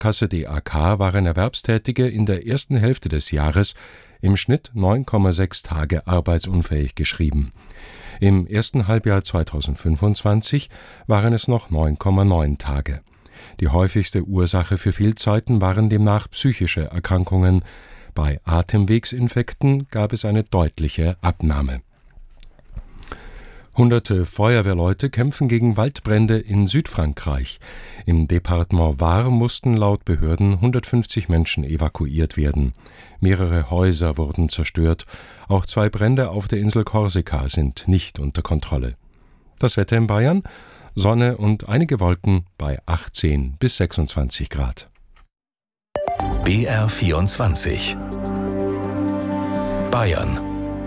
Sparkasse DAK waren Erwerbstätige in der ersten Hälfte des Jahres im Schnitt 9,6 Tage arbeitsunfähig geschrieben. Im ersten Halbjahr 2025 waren es noch 9,9 Tage. Die häufigste Ursache für Fehlzeiten waren demnach psychische Erkrankungen. Bei Atemwegsinfekten gab es eine deutliche Abnahme. Hunderte Feuerwehrleute kämpfen gegen Waldbrände in Südfrankreich. Im Departement Var mussten laut Behörden 150 Menschen evakuiert werden. Mehrere Häuser wurden zerstört. Auch 2 Brände auf der Insel Korsika sind nicht unter Kontrolle. Das Wetter in Bayern: Sonne und einige Wolken bei 18 bis 26 Grad. BR24 Bayern.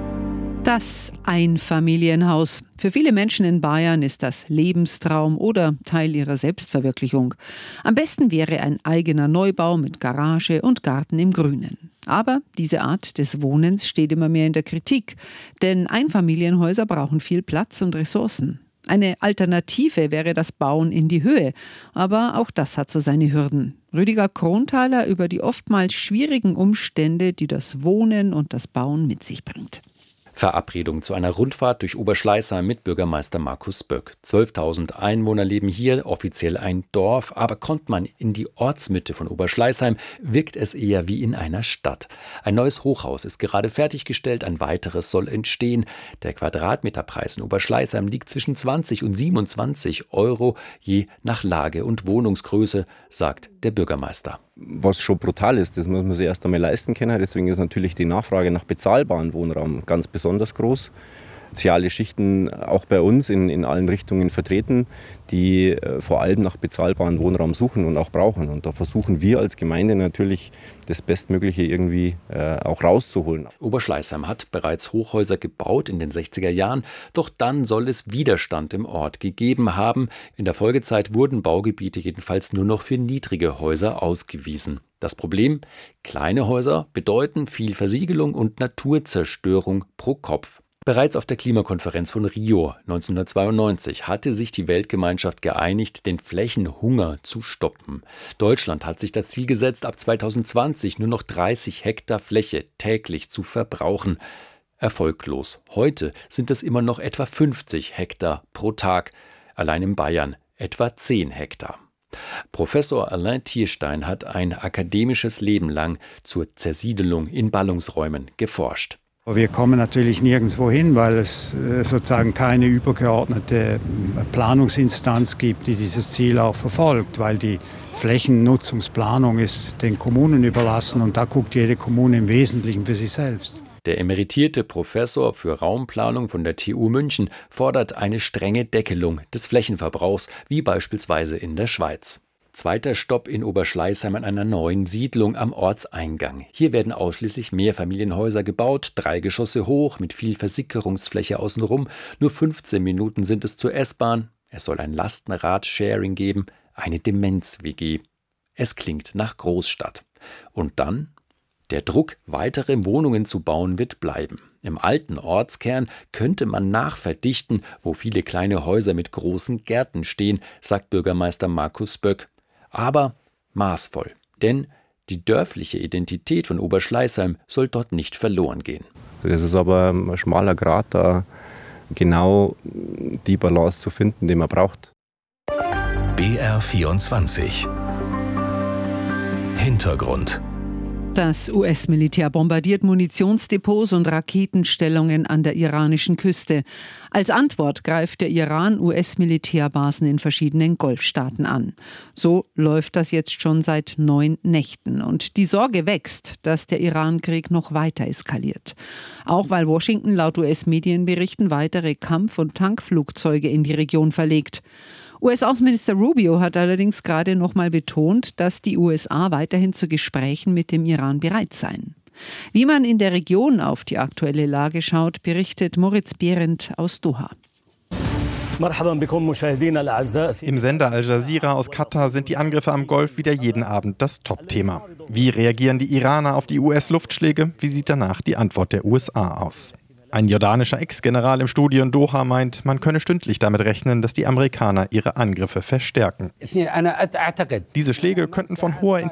Das Einfamilienhaus. Für viele Menschen in Bayern ist das Lebenstraum oder Teil ihrer Selbstverwirklichung. Am besten wäre ein eigener Neubau mit Garage und Garten im Grünen. Aber diese Art des Wohnens steht immer mehr in der Kritik, denn Einfamilienhäuser brauchen viel Platz und Ressourcen. Eine Alternative wäre das Bauen in die Höhe, aber auch das hat so seine Hürden. Rüdiger Kronthaler über die oftmals schwierigen Umstände, die das Wohnen und das Bauen mit sich bringt. Verabredung zu einer Rundfahrt durch Oberschleißheim mit Bürgermeister Markus Böck. 12.000 Einwohner leben hier, offiziell ein Dorf, aber kommt man in die Ortsmitte von Oberschleißheim, wirkt es eher wie in einer Stadt. Ein neues Hochhaus ist gerade fertiggestellt, ein weiteres soll entstehen. Der Quadratmeterpreis in Oberschleißheim liegt zwischen 20 und 27 Euro, je nach Lage und Wohnungsgröße, sagt der Bürgermeister. Was schon brutal ist, das muss man sich erst einmal leisten können. Deswegen ist natürlich die Nachfrage nach bezahlbarem Wohnraum ganz besonders groß. Soziale Schichten auch bei uns in allen Richtungen vertreten, die vor allem nach bezahlbarem Wohnraum suchen und auch brauchen. Und da versuchen wir als Gemeinde natürlich das Bestmögliche irgendwie auch rauszuholen. Oberschleißheim hat bereits Hochhäuser gebaut in den 60er Jahren, doch dann soll es Widerstand im Ort gegeben haben. In der Folgezeit wurden Baugebiete jedenfalls nur noch für niedrige Häuser ausgewiesen. Das Problem: kleine Häuser bedeuten viel Versiegelung und Naturzerstörung pro Kopf. Bereits auf der Klimakonferenz von Rio 1992 hatte sich die Weltgemeinschaft geeinigt, den Flächenhunger zu stoppen. Deutschland hat sich das Ziel gesetzt, ab 2020 nur noch 30 Hektar Fläche täglich zu verbrauchen. Erfolglos. Heute sind es immer noch etwa 50 Hektar pro Tag. Allein in Bayern etwa 10 Hektar. Professor Alain Tierstein hat ein akademisches Leben lang zur Zersiedelung in Ballungsräumen geforscht. Wir kommen natürlich nirgendwo hin, weil es sozusagen keine übergeordnete Planungsinstanz gibt, die dieses Ziel auch verfolgt, weil die Flächennutzungsplanung ist den Kommunen überlassen und da guckt jede Kommune im Wesentlichen für sich selbst. Der emeritierte Professor für Raumplanung von der TU München fordert eine strenge Deckelung des Flächenverbrauchs, wie beispielsweise in der Schweiz. Zweiter Stopp in Oberschleißheim an einer neuen Siedlung am Ortseingang. Hier werden ausschließlich Mehrfamilienhäuser gebaut, 3 Geschosse hoch, mit viel Versickerungsfläche außenrum. Nur 15 Minuten sind es zur S-Bahn. Es soll ein Lastenrad-Sharing geben, eine Demenz-WG. Es klingt nach Großstadt. Und dann? Der Druck, weitere Wohnungen zu bauen, wird bleiben. Im alten Ortskern könnte man nachverdichten, wo viele kleine Häuser mit großen Gärten stehen, sagt Bürgermeister Markus Böck. Aber maßvoll, denn die dörfliche Identität von Oberschleißheim soll dort nicht verloren gehen. Es ist aber ein schmaler Grat, da genau die Balance zu finden, die man braucht. BR24 Hintergrund. Das US-Militär bombardiert Munitionsdepots und Raketenstellungen an der iranischen Küste. Als Antwort greift der Iran US-Militärbasen in verschiedenen Golfstaaten an. So läuft das jetzt schon seit 9 Nächten. Und die Sorge wächst, dass der Iran-Krieg noch weiter eskaliert. Auch weil Washington laut US-Medienberichten weitere Kampf- und Tankflugzeuge in die Region verlegt. US-Außenminister Rubio hat allerdings gerade noch mal betont, dass die USA weiterhin zu Gesprächen mit dem Iran bereit seien. Wie man in der Region auf die aktuelle Lage schaut, berichtet Moritz Behrendt aus Doha. Im Sender Al Jazeera aus Katar sind die Angriffe am Golf wieder jeden Abend das Top-Thema. Wie reagieren die Iraner auf die US-Luftschläge? Wie sieht danach die Antwort der USA aus? Ein jordanischer Ex-General im Studio in Doha meint, man könne stündlich damit rechnen, dass die Amerikaner ihre Angriffe verstärken. Diese Schläge könnten von hoher Intensität